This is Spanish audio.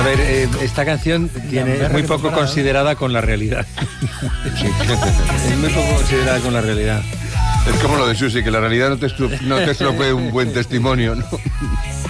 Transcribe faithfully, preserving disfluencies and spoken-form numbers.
A ver, eh, esta canción tiene, es muy poco considerada con la realidad. Sí. Es muy poco considerada con la realidad. Es como lo de Susi, que la realidad no te, estru- no te estropee un buen testimonio, ¿no?